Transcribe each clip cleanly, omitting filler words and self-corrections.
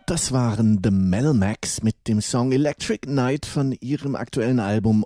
Das waren The Melmacs mit dem Song Electric Night von ihrem aktuellen Album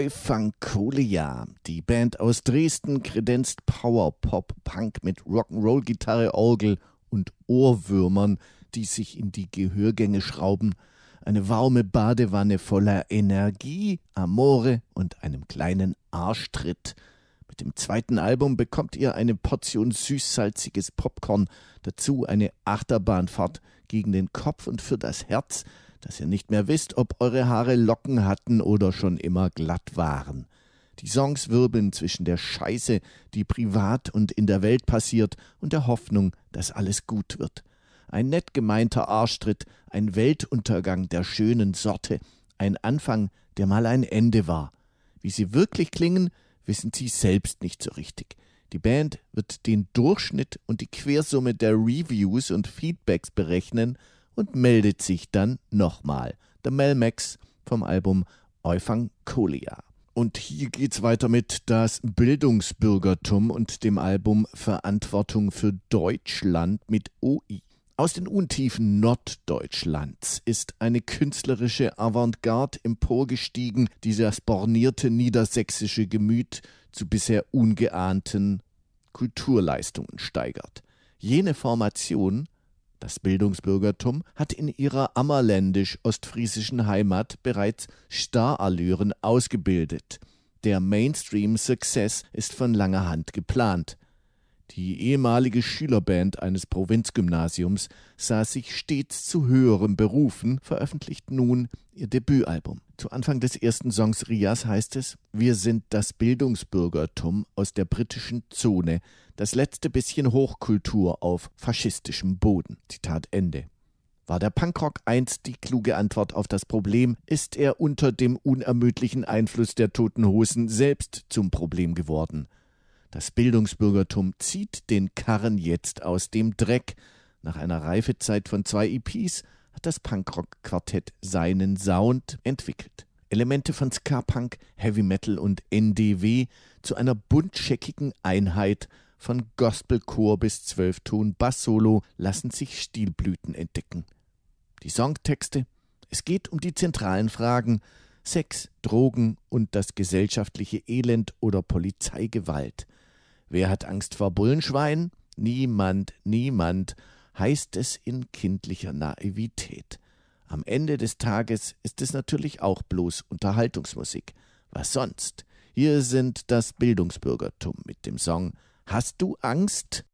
Euphancholia. Die Band aus Dresden kredenzt Power-Pop-Punk mit Rock'n'Roll-Gitarre, Orgel und Ohrwürmern, die sich in die Gehörgänge schrauben. Eine warme Badewanne voller Energie, Amore und einem kleinen Arschtritt. Mit dem zweiten Album bekommt ihr eine Portion süß-salziges Popcorn, dazu eine Achterbahnfahrt gegen den Kopf und für das Herz, dass ihr nicht mehr wisst, ob eure Haare Locken hatten oder schon immer glatt waren. Die Songs wirbeln zwischen der Scheiße, die privat und in der Welt passiert, und der Hoffnung, dass alles gut wird. Ein nett gemeinter Arschtritt, ein Weltuntergang der schönen Sorte, ein Anfang, der mal ein Ende war. Wie sie wirklich klingen, wissen sie selbst nicht so richtig. Die Band wird den Durchschnitt und die Quersumme der Reviews und Feedbacks berechnen und meldet sich dann nochmal. The Melmacs vom Album Euphancholia. Und hier geht's weiter mit Das Bildungsbürgertum und dem Album Verantwortung für Deutschland mit OI. Aus den Untiefen Norddeutschlands ist eine künstlerische Avantgarde emporgestiegen, die das bornierte niedersächsische Gemüt zu bisher ungeahnten Kulturleistungen steigert. Jene Formation, das Bildungsbürgertum, hat in ihrer ammerländisch-ostfriesischen Heimat bereits Starallüren ausgebildet. Der Mainstream-Success ist von langer Hand geplant. Die ehemalige Schülerband eines Provinzgymnasiums sah sich stets zu höherem berufen, veröffentlicht nun ihr Debütalbum. Zu Anfang des ersten Songs Rias heißt es: Wir sind das Bildungsbürgertum aus der britischen Zone, das letzte bisschen Hochkultur auf faschistischem Boden. Zitat Ende. War der Punkrock einst die kluge Antwort auf das Problem, ist er unter dem unermüdlichen Einfluss der Toten Hosen selbst zum Problem geworden. Das Bildungsbürgertum zieht den Karren jetzt aus dem Dreck. Nach einer Reifezeit von 2 EPs hat das Punkrock-Quartett seinen Sound entwickelt. Elemente von Ska-Punk, Heavy Metal und NDW zu einer buntscheckigen Einheit von Gospelchor bis 12-Ton-Bass-Solo lassen sich Stilblüten entdecken. Die Songtexte: Es geht um die zentralen Fragen Sex, Drogen und das gesellschaftliche Elend oder Polizeigewalt. Wer hat Angst vor Bullenschwein? Niemand, niemand, heißt es in kindlicher Naivität. Am Ende des Tages ist es natürlich auch bloß Unterhaltungsmusik. Was sonst? Hier sind das Bildungsbürgertum mit dem Song Hast du Angst?